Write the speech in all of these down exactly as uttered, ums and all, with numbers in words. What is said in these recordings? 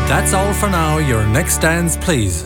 That's all for now. Your next dance, please.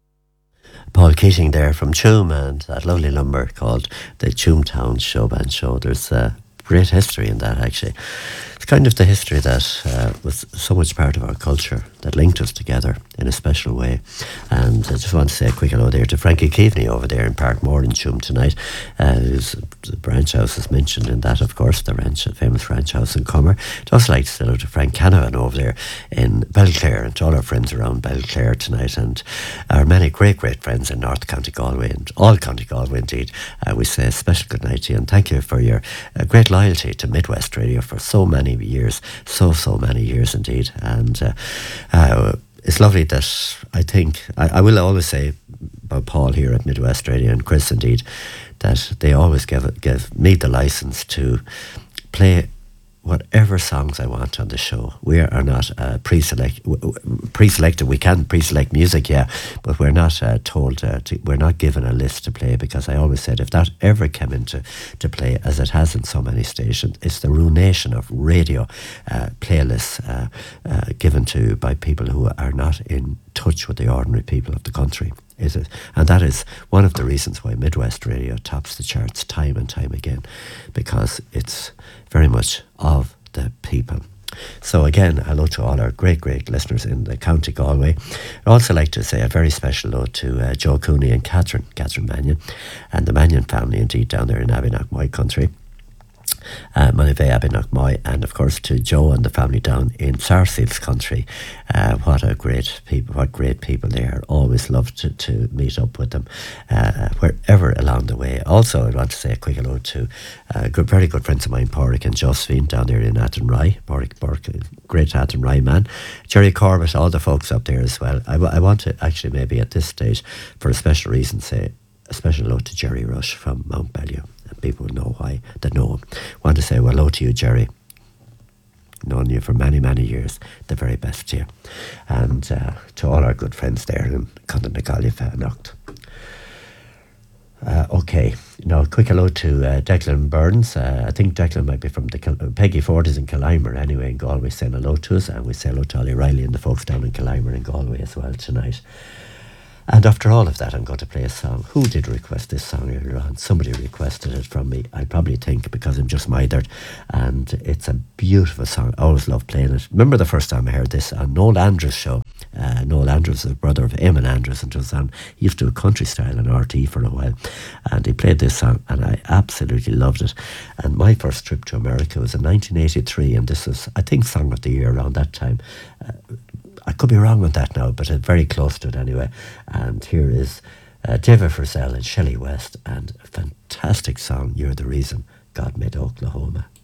Paul Keating there from Tuam, and that lovely number called the Toontown Showband Show. There's uh, great history in that, actually. It's kind of the history that uh, was so much part of our culture, that linked us together in a special way. And I just want to say a quick hello there to Frankie Keaveney over there in Parkmore in Tuam tonight. Uh, who's, the branch house is mentioned in that, of course, the ranch, famous ranch house in Comer. I'd also like to say hello to Frank Canavan over there in Belclare, and to all our friends around Belclare tonight, and our many great, great friends in North County Galway, and all County Galway indeed. Uh, we say a special good night to you, and thank you for your uh, great loyalty to Midwest Radio for so many years, so, so many years indeed. And uh, uh, it's lovely that I think, I, I will always say about Paul here at Midwest Radio, and Chris indeed, that they always give, give me the license to play whatever songs I want on the show. We are not uh, pre-select, pre-selected. We can pre-select music, yeah, but we're not uh, told, uh, to, we're not given a list to play, because I always said if that ever came into to play, as it has in so many stations, it's the ruination of radio uh, playlists uh, uh, given to by people who are not in touch with the ordinary people of the country. Is it? And that is one of the reasons why Midwest Radio tops the charts time and time again, because it's very much of the people. So again, hello to all our great, great listeners in the County Galway. I'd also like to say a very special hello to uh, Joe Cooney and Catherine, Catherine Mannion, and the Mannion family indeed down there in Abbeynock country. Uh, Monivea Abbeynock, and of course to Joe and the family down in Sarsfields country. Uh, what a great people, what great people they are. Always love to, to meet up with them uh, wherever along the way. Also, I want to say a quick hello to uh, good, very good friends of mine, Porrick and Josephine down there in Athenry. Porrick Burke, great Athenry man. Jerry Corbett, all the folks up there as well. I, w- I want to actually maybe at this stage, for a special reason, say a special hello to Jerry Rush from Mount Bellew. People know why, that know him. Want to say well, hello to you, Jerry. Known you for many, many years. The very best to you. And uh, to all our good friends there in Condenagalia Nocht. Uh, okay, now a quick hello to uh, Declan Burns. Uh, I think Declan might be from the Kil- Peggy Ford is in Killimer anyway in Galway, saying hello to us, and we say hello to Ollie Riley and the folks down in Killimer in Galway as well tonight. And after all of that, I'm going to play a song. Who did request this song earlier on? Somebody requested it from me. I probably think because I'm just mithered. And it's a beautiful song. I always love playing it. Remember the first time I heard this on Noel Andrews' show. Uh, Noel Andrews is the brother of Eamon Andrews, and it was on, he used to do a country style on R T for a while. And he played this song, and I absolutely loved it. And my first trip to America was in nineteen eighty-three, and this was, I think, Song of the Year around that time. Uh, I could be wrong with that now, but it's very close to it anyway. And here is uh, David Frizzell and Shelley West, and a fantastic song, You're the Reason God Made Oklahoma.